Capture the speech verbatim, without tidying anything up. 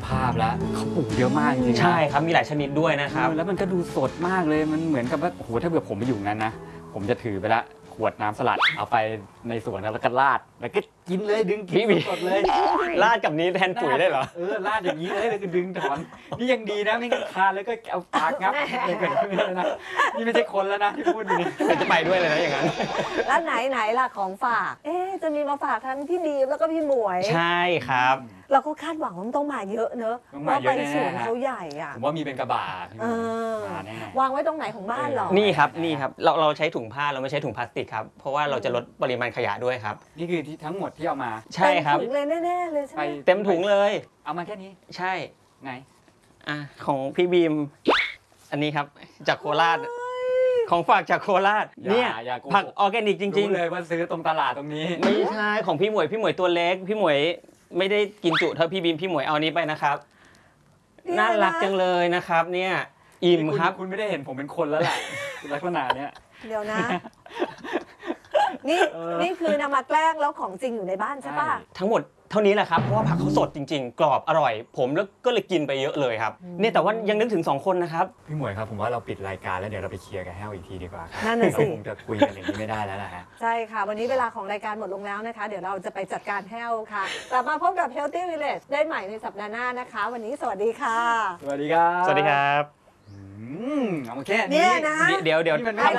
ภาพแล้วเขาปลูกเยอะมากจริงๆใช่ครับมีหลายชนิดด้วยนะครับแล้วมันก็ดูสดมากเลยมันเหมือนกับว่าโอ้โหถ้าเกิดผมไปอยู่นั้นนะผมจะถือไปละขวดน้ำสลัดเอาไปในสวนแล้วก็ราดแล้วก็กินเลยดึงกินสดเลยราดกับนี้แทนปุ๋ยได้เหรอเออราดอย่างนี้เลยแล้วก็ดึงถอนนี่ยังดีนะไม่งั้นคาแล้วก็เอาปากงับเลยแบบนี้เลยนะนี่ไม่ใช่คนแล้วนะที่พูดอยู่นี่จะไปด้วยเลยนะอย่างนั้นแล้วไหนไหนล่ะของฝากเอ๊ะจะมีมาฝากทั้งพี่บีมแล้วก็พี่หมวยใช่ครับเราก็คาดหวังว่ามันต้องมาเยอะเนอะเพราะไปสวนเขาใหญ่อ่ะผมว่ามีเป็นกระบะวางไว้ตรงไหนของบ้านหรอนี่ครับนี่ครับเราเราใช้ถุงผ้าเราไม่ใช้ถุงพลาสติกครับเพราะว่าเราจะลดปริมาณขยะด้วยครับนี่คือที่ทั้งหมดที่เอามาใช่ครับเต็มถุงเลยแน่ๆเลยใช่ไหมเต็มถุงเลยเอามาแค่นี้ใช่ไหนอ่ะของพี่บีมอันนี้ครับจากโคราชของฝากจากโคราชเนี่ยผักออร์แกนิกจริงๆเลยว่าซื้อตรงตลาดตรงนี้ไม่ใช่ของพี่หมวยพี่หมวยตัวเล็กพี่หมวยไม่ได้กินจุเท่าพี่บีมพี่หมวยเอานี้ไปนะครับน่ารักจังเลยนะครับเนี่ยอิ่มครับคุณไม่ได้เห็นผมเป็นคนแล้วแหละลักษณะเนี้ยเดี๋ยวนะนี่นี่คือนำมาแกล้งแล้วของจริงอยู่ในบ้านใช่ป่ะทั้งหมดเท่านี้แหละครับเพราะว่าผักเขาสดจริงๆกรอบอร่อยผมแล้วก็เลยกินไปเยอะเลยครับเนี่ยแต่ว่ายังนึกถึงสองคนนะครับพี่หมวยครับผมว่าเราปิดรายการแล้วเดี๋ยวเราไปเคลียร์กันแห้วอีกทีดีกว่านั่นน่ะสิคงจะคุยกันอย่างนี้ไม่ได้แล้วนะฮะใช่ค่ะวันนี้เวลาของรายการหมดลงแล้วนะคะเดี๋ยวเราจะไปจัดการแห้วค่ะกลับมาพบกับ Healthy Village ได้ใหม่ในสัปดาห์หน้านะคะวันนี้สวัสดีค่ะสวัสดีครับสวัสดีครับอืมเอาแค่นี้เนี่ยนะเดี๋ยวเดี๋ยว